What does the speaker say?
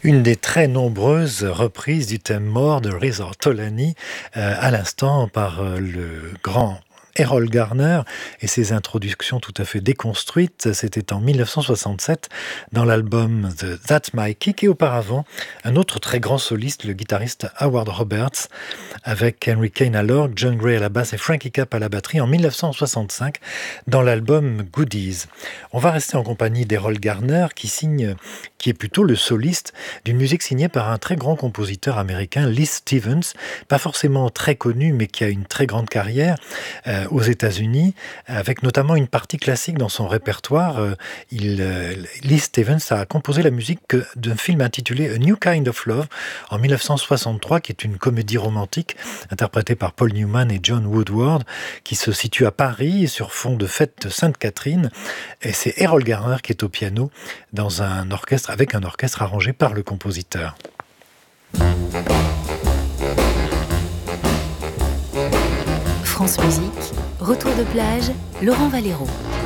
Une des très nombreuses reprises du thème mort de Riz Ortolani, à l'instant par le grand Errol Garner et ses introductions tout à fait déconstruites. C'était en 1967 dans l'album The That's My Kick, et auparavant un autre très grand soliste, le guitariste Howard Roberts, avec Henry Kane à l'orgue, John Gray à la basse et Frankie Capp à la batterie en 1965 dans l'album Goodies. On va rester en compagnie d'Errol Garner qui est plutôt le soliste d'une musique signée par un très grand compositeur américain, Lee Stevens, pas forcément très connu mais qui a une très grande carrière aux États-Unis, avec notamment une partie classique dans son répertoire. Lee Stevens a composé la musique d'un film intitulé A New Kind of Love en 1963, qui est une comédie romantique interprétée par Paul Newman et John Woodward, qui se situe à Paris sur fond de fête de Sainte-Catherine. Et c'est Errol Garner qui est au piano dans un orchestre, avec un orchestre arrangé par le compositeur. France Musique, retour de plage, Laurent Valero.